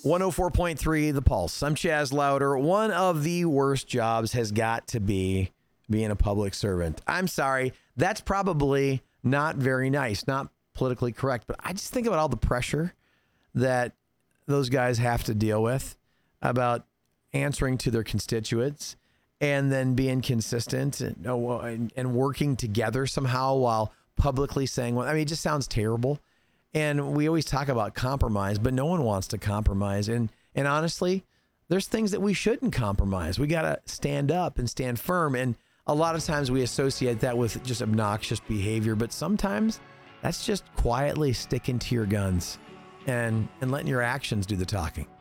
104.3 The Pulse. I'm Chaz Louder. One of the worst jobs has got to be being a public servant. I'm sorry. That's probably not very nice, not politically correct, but I just think about all the pressure that those guys have to deal with about answering to their constituents and then being consistent and working together somehow while publicly saying, well, I mean, it just sounds terrible. And we always talk about compromise, but no one wants to compromise. And honestly, there's things that we shouldn't compromise. We got to stand up and stand firm. And a lot of times we associate that with just obnoxious behavior, but sometimes that's just quietly sticking to your guns and letting your actions do the talking.